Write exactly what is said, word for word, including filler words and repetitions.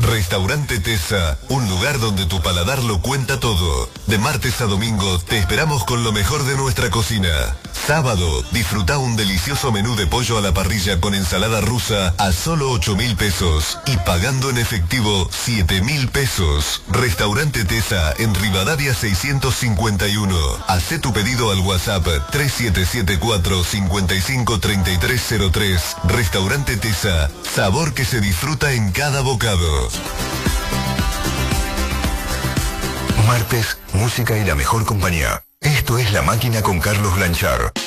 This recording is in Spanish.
Restaurante Tesa, un lugar donde tu paladar lo cuenta todo. De martes a domingo te esperamos con lo mejor de nuestra cocina. Sábado, disfruta un delicioso menú de pollo a la parrilla con ensalada rusa a solo ocho mil pesos y pagando en efectivo siete mil pesos. Restaurante Tesa en Rivadavia seiscientos cincuenta y uno. Hacé tu pedido al WhatsApp tres siete siete cuatro, cinco cinco, tres tres cero tres. Restaurante Tesa, sabor que se disfruta en cada bocado. Martes, música y la mejor compañía. Esto es La Máquina con Carlos Blanchard.